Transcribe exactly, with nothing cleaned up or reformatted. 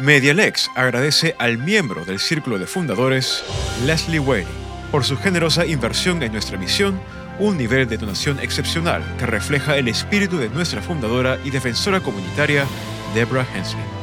Medialex agradece al miembro del Círculo de Fundadores, Leslie Whaley, por su generosa inversión en nuestra misión, un nivel de donación excepcional que refleja el espíritu de nuestra fundadora y defensora comunitaria, Deborah Hensley.